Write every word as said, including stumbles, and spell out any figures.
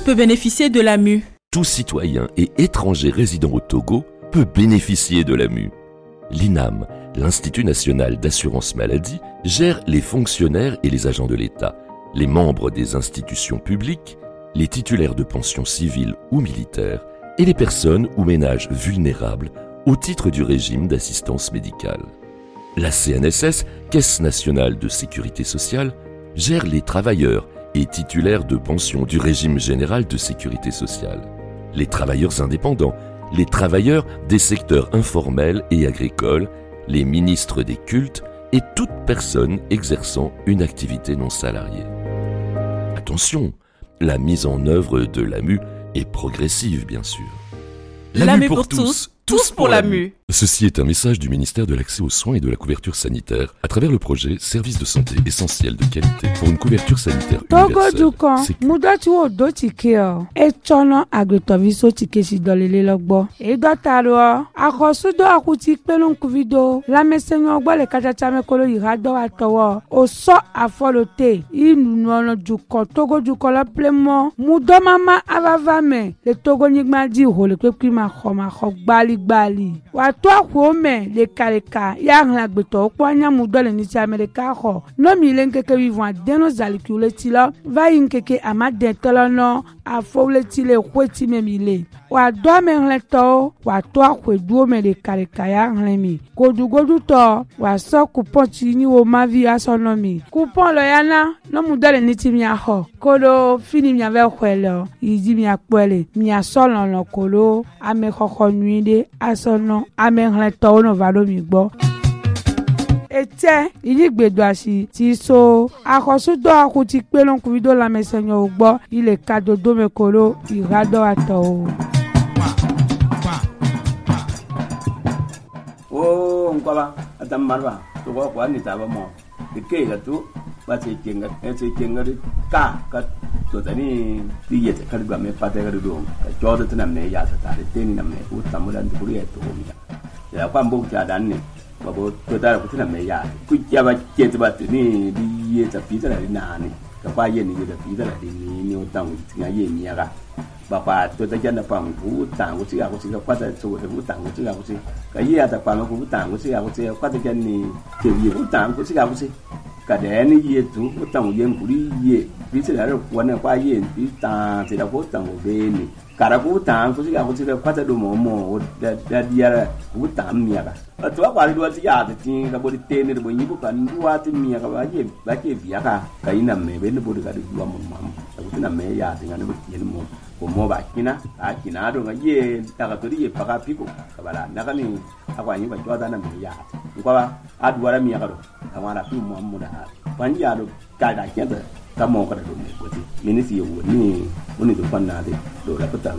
peut bénéficier de l'A M U? Tout citoyen et étranger résidant au Togo peut bénéficier de l'A M U. L'I N A M, l'Institut national d'assurance maladie, gère les fonctionnaires et les agents de l'État, les membres des institutions publiques, les titulaires de pensions civiles ou militaires et les personnes ou ménages vulnérables au titre du régime d'assistance médicale. La C N S S, Caisse nationale de sécurité sociale, gère les travailleurs et titulaires de pensions du régime général de sécurité sociale, les travailleurs indépendants, les travailleurs des secteurs informels et agricoles, les ministres des cultes et toute personne exerçant une activité non salariée. Attention, la mise en œuvre de l'A M U est progressive, bien sûr. L'A M U pour tous, tous pour l'A M U. Ceci est un message du ministère de l'Accès aux soins et de la couverture sanitaire à travers le projet Services de santé essentiels de qualité pour une couverture sanitaire universelle. Togo mudati wo do tike o e chono agretoviso tike si dolele logbo e dotaro akosu do akuti pelon kuvido la mesenyo ogbo le kachacha me kolo irado atowo o so afolote inu no juko Togo juko la plemo mudo mama avavame le Togo nyigma di ho le pepi ma khoma kho gbali gbali wa to akome le kareka ya ngagbeto kwanya mudole ni ti America ho no mi lenkeke vivant deno zalikule tilo va inkeke amade tolono afole tile kweti memile wa do menleto wa to akwedu me le kareka ya nglemi godugodu to wa so coupon ti ni wo mavi asonomi coupon lo yana no mudole ni ti mi ho kodo fini mi ave kwelo yidi mi apele mi asolon lo kolo ame khokho nuide asono amenleto no vado mi gbo ete iligbedo asi ti so akosudo akuti pelon kuvido la mesenyo ogbo ile kadodo mekolo irado ato o ngwaba atamarba to ko kwa ni taba mo dike ga tu ba se kenga e se kenga ka ka to tani ti yete kalba me pate ga do ka jodo tana me ya ta tare teni na me u tamulan du buri to mi ya kwa mbo cha dan ni babo to tare ku tana me ya ku ya ba ke ta ba ni di ye ta pi ta ni na ni ka ba ye ni da pi ta ni ni o tang ti ga ye ni ga ba pa to ta jana pa mu tang ku ti ga ku ti ga kwa ta so ku tang ku ti ga ku ti ka ye ta pa ma ku tang ku ti ga ku ti kwa ta jan ni ke ye ku tang ku ti ga ku ti ka de ni ye tu ku tang ye ku ri ye bi ti da ro kwa na kwa ye bi ta ti da ku tang o be ni kara ku tang ku ti ga ku ti kwa ta do mo mo da da dia ku tang mi ga to kwa ri do ti ya ti ga bo ti te ni bo yi bu ka ndu wa ti mi ga ba ye ba ke vi ga ka ina me be ni bo ga du mo mo ku ti na me ya ti ga ni bo ti ni mo ko mo ba kina a kina do ga ye ta ga to ri ye pa ga piko ka bala na ga ni akwa ni ba to da na me ya ko ba a du ra mi ga do ka ma ra pi mo mo da ban ya do ka da ke da ka mo ka do me ko ti ni ni si yo ni ni do pan na de do la ko ta